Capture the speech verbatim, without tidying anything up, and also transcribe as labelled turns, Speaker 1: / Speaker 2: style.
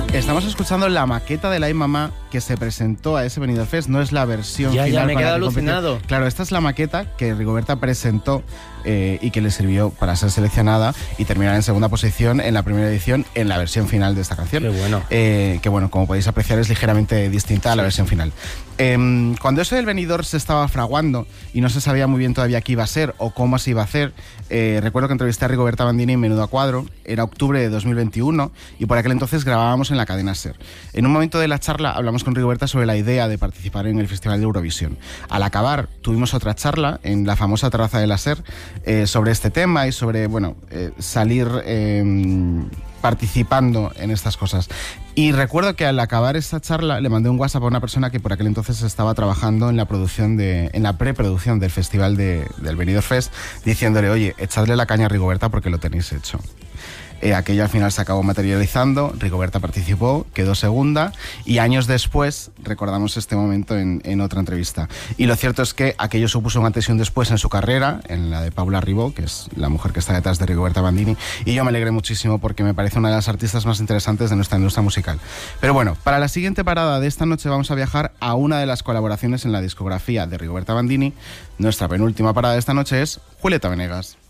Speaker 1: Estamos escuchando la maqueta de la Mamá que se presentó a ese Benidorm Fest, no es la versión
Speaker 2: ya,
Speaker 1: final.
Speaker 2: Ya, me he quedado
Speaker 1: alucinado.
Speaker 2: compitió.
Speaker 1: Claro, esta es la maqueta que Rigoberta presentó eh, y que le sirvió para ser seleccionada y terminar en segunda posición en la primera edición en la versión final de esta canción.
Speaker 2: Qué bueno.
Speaker 1: Eh, que bueno, como podéis apreciar, es ligeramente distinta a la versión final. Eh, cuando eso del Benidorm se estaba fraguando y no se sabía muy bien todavía qué iba a ser o cómo se iba a hacer, eh, recuerdo que entrevisté a Rigoberta Bandini en Menudo a Cuadro, era octubre de dos mil veintiuno y por aquel entonces grabábamos en la cadena SER. En un momento de la charla hablamos con Rigoberta sobre la idea de participar en el Festival de Eurovisión. Al acabar tuvimos otra charla en la famosa terraza de la SER eh, sobre este tema y sobre, bueno, eh, salir eh, participando en estas cosas. Y recuerdo que al acabar esta charla le mandé un WhatsApp a una persona que por aquel entonces estaba trabajando en la producción de, en la preproducción del Festival de, del Benidorm Fest, diciéndole, oye, echadle la caña a Rigoberta porque lo tenéis hecho. Eh, aquello al final se acabó materializando, Rigoberta participó, quedó segunda y años después recordamos este momento en, en otra entrevista. Y lo cierto es que aquello supuso un antes y un después en su carrera, en la de Paula Ribó, que es la mujer que está detrás de Rigoberta Bandini, y yo me alegré muchísimo porque me parece una de las artistas más interesantes de nuestra industria musical. Pero bueno, para la siguiente parada de esta noche vamos a viajar a una de las colaboraciones en la discografía de Rigoberta Bandini. Nuestra penúltima parada de esta noche es Julieta Venegas.